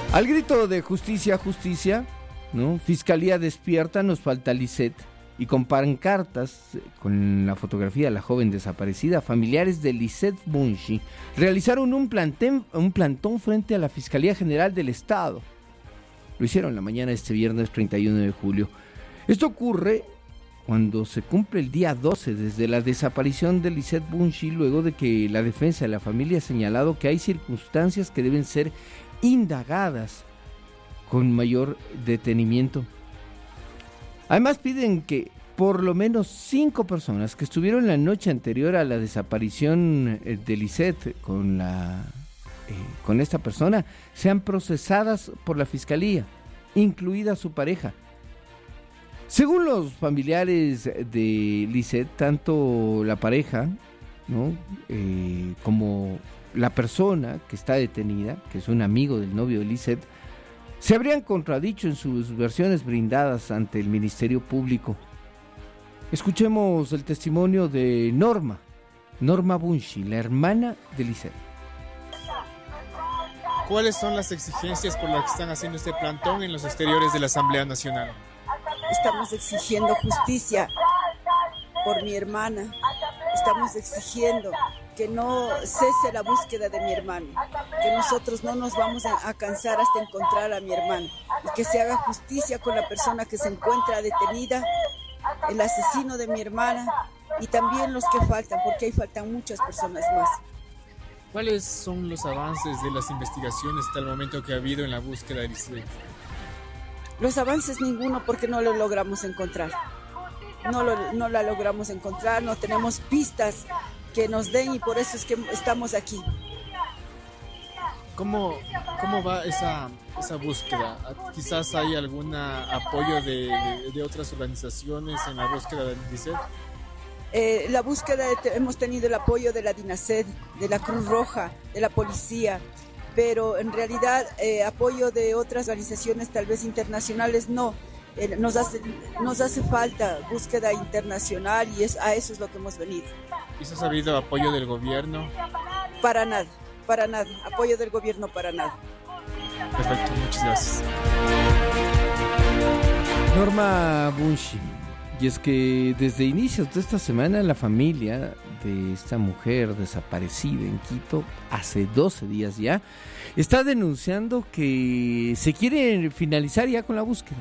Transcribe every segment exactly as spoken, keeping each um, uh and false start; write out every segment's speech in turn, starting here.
Al grito de justicia, justicia, ¿no? Fiscalía despierta, nos falta Lisette. Y con pancartas, con la fotografía de la joven desaparecida, familiares de Lisette Bunchi realizaron un, plantén, un plantón frente a la Fiscalía General del Estado. Lo hicieron la mañana de este viernes treinta y uno de julio. Esto ocurre cuando se cumple el día doce desde la desaparición de Lisette Bunchi, luego de que la defensa de la familia ha señalado que hay circunstancias que deben ser indagadas con mayor detenimiento. Además piden que por lo menos cinco personas que estuvieron la noche anterior a la desaparición de Lisette con, la, eh, con esta persona sean procesadas por la fiscalía, incluida su pareja. Según los familiares de Lisette, tanto la pareja, ¿no? eh, como la persona que está detenida, que es un amigo del novio de Lisette, se habrían contradicho en sus versiones brindadas ante el Ministerio Público. Escuchemos el testimonio de Norma, Norma Bunchi, la hermana de Lisette. ¿Cuáles son las exigencias por las que están haciendo este plantón en los exteriores de la Asamblea Nacional? Estamos exigiendo justicia por mi hermana. Estamos exigiendo que no cese la búsqueda de mi hermano, que nosotros no nos vamos a cansar hasta encontrar a mi hermano y que se haga justicia con la persona que se encuentra detenida, el asesino de mi hermana y también los que faltan, porque ahí faltan muchas personas más. ¿Cuáles son los avances de las investigaciones hasta el momento que ha habido en la búsqueda de Lisette? Los avances ninguno, porque no lo logramos encontrar. No, lo, no la logramos encontrar, no tenemos pistas que nos den y por eso es que estamos aquí. ¿Cómo, cómo va esa, esa búsqueda? ¿Quizás hay algún apoyo de, de, de otras organizaciones en la búsqueda de Lisette? Eh, la búsqueda, de, hemos tenido el apoyo de la DINASED, de la Cruz Roja, de la policía, pero en realidad eh, apoyo de otras organizaciones, tal vez internacionales, no. Eh, nos, hace, nos hace falta búsqueda internacional y es, a eso es lo que hemos venido. ¿Quizás ha habido apoyo del gobierno? Para nada, para nada. Apoyo del gobierno para nada. Perfecto, muchas gracias. Norma Bunchi. Y es que desde inicios de esta semana la familia de esta mujer desaparecida en Quito, hace doce días ya, está denunciando que se quiere finalizar ya con la búsqueda.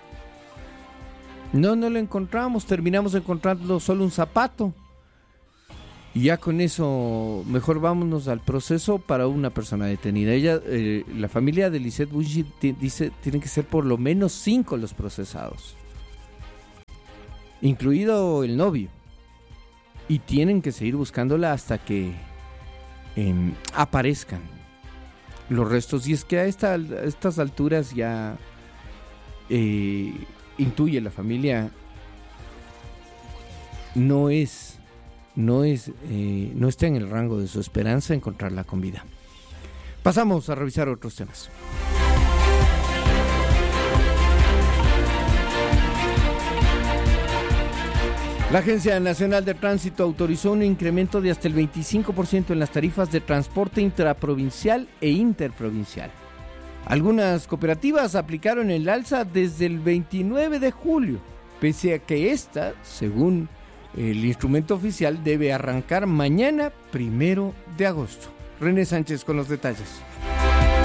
No, no lo encontramos, terminamos encontrando solo un zapato. Y ya con eso, mejor vámonos al proceso para una persona detenida. Ella, eh, la familia de Lisette Bunchi t- dice, tienen que ser por lo menos cinco los procesados, incluido el novio. Y tienen que seguir buscándola hasta que eh, aparezcan los restos. Y es que a, esta, a estas alturas ya eh, intuye la familia, no es... No, es, eh, no está en el rango de su esperanza encontrarla con vida. Pasamos a revisar otros temas. La Agencia Nacional de Tránsito autorizó un incremento de hasta el veinticinco por ciento en las tarifas de transporte intraprovincial e interprovincial. Algunas cooperativas aplicaron el alza desde el veintinueve de julio, pese a que esta, según el instrumento oficial, debe arrancar mañana, primero de agosto. René Sánchez con los detalles.